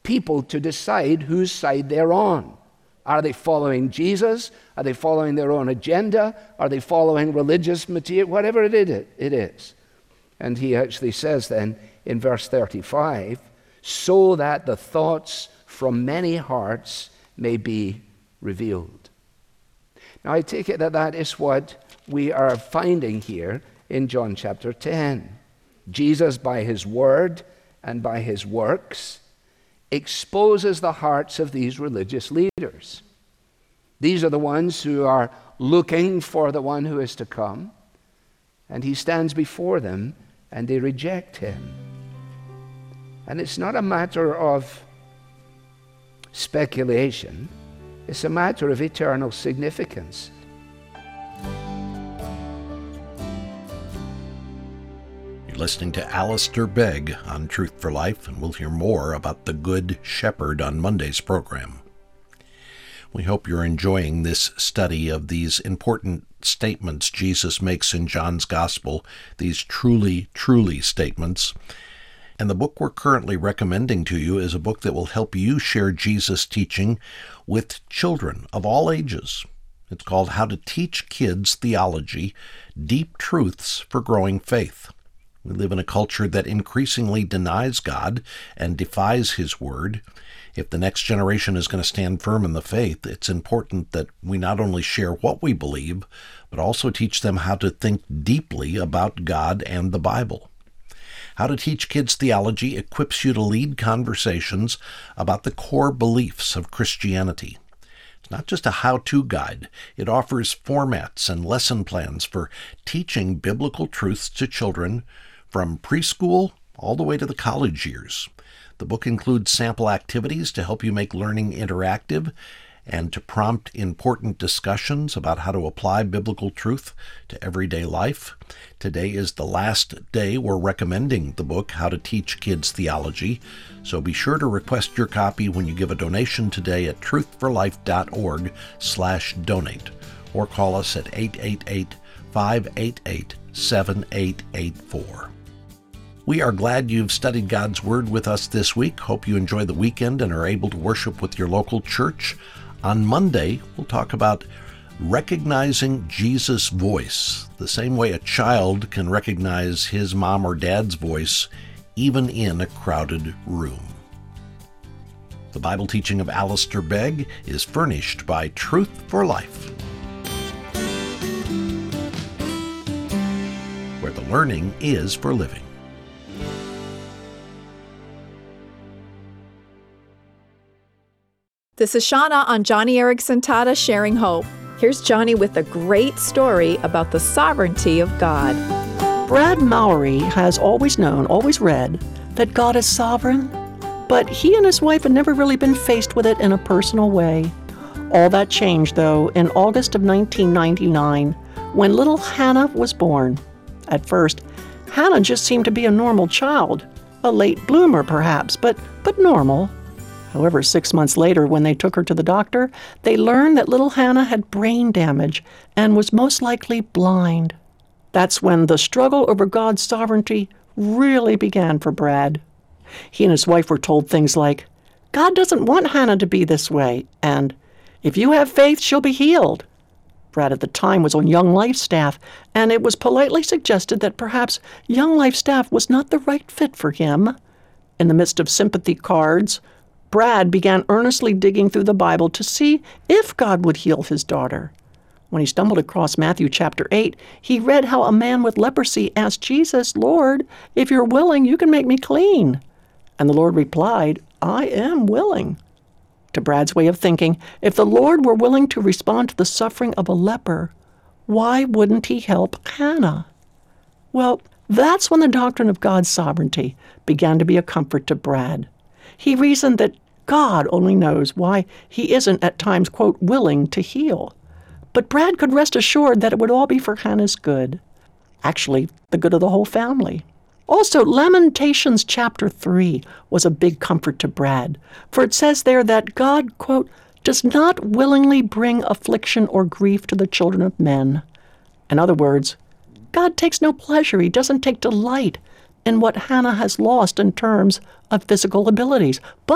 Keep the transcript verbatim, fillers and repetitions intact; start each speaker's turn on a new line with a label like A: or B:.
A: people to decide whose side they're on. Are they following Jesus? Are they following their own agenda? Are they following religious material? Whatever it is. And he actually says then in verse thirty-five, so that the thoughts from many hearts may be revealed. Now I take it that that is what we are finding here in John chapter ten. Jesus, by his word and by his works, exposes the hearts of these religious leaders. These are the ones who are looking for the one who is to come, and he stands before them and they reject him. And it's not a matter of speculation, it's a matter of eternal significance.
B: Listening to Alistair Begg on Truth for Life, and we'll hear more about the Good Shepherd on Monday's program. We hope you're enjoying this study of these important statements Jesus makes in John's Gospel, these truly, truly statements. And the book we're currently recommending to you is a book that will help you share Jesus' teaching with children of all ages. It's called How to Teach Kids Theology, Deep Truths for Growing Faith. We live in a culture that increasingly denies God and defies his word. If the next generation is going to stand firm in the faith, it's important that we not only share what we believe, but also teach them how to think deeply about God and the Bible. How to Teach Kids Theology equips you to lead conversations about the core beliefs of Christianity. It's not just a how-to guide. It offers formats and lesson plans for teaching biblical truths to children from preschool all the way to the college years. The book includes sample activities to help you make learning interactive and to prompt important discussions about how to apply biblical truth to everyday life. Today is the last day we're recommending the book, How to Teach Kids Theology, so be sure to request your copy when you give a donation today at truthforlife.org slash donate, or call us at eight eight eight, five eight eight, seven eight eight four. We are glad you've studied God's Word with us this week. Hope you enjoy the weekend and are able to worship with your local church. On Monday, we'll talk about recognizing Jesus' voice, the same way a child can recognize his mom or dad's voice, even in a crowded room. The Bible teaching of Alistair Begg is furnished by Truth for Life, where the learning is for living.
C: This is Shauna on Johnny Erickson Tata Sharing Hope. Here's Johnny with a great story about the sovereignty of God.
D: Brad Mowry has always known, always read, that God is sovereign, but he and his wife had never really been faced with it in a personal way. All that changed, though, in August of nineteen ninety-nine, when little Hannah was born. At first, Hannah just seemed to be a normal child, a late bloomer perhaps, but but normal. However, six months later, when they took her to the doctor, they learned that little Hannah had brain damage and was most likely blind. That's when the struggle over God's sovereignty really began for Brad. He and his wife were told things like, "God doesn't want Hannah to be this way," and "If you have faith, she'll be healed." Brad at the time was on Young Life staff, and it was politely suggested that perhaps Young Life staff was not the right fit for him. In the midst of sympathy cards, Brad began earnestly digging through the Bible to see if God would heal his daughter. When he stumbled across Matthew chapter eight, he read how a man with leprosy asked Jesus, "Lord, if you're willing, you can make me clean." And the Lord replied, "I am willing." To Brad's way of thinking, if the Lord were willing to respond to the suffering of a leper, why wouldn't he help Hannah? Well, that's when the doctrine of God's sovereignty began to be a comfort to Brad. He reasoned that God only knows why he isn't at times, quote, willing to heal. But Brad could rest assured that it would all be for Hannah's good. Actually, the good of the whole family. Also, Lamentations chapter three was a big comfort to Brad, for it says there that God, quote, does not willingly bring affliction or grief to the children of men. In other words, God takes no pleasure, he doesn't take delight in what Hannah has lost in terms of physical abilities. But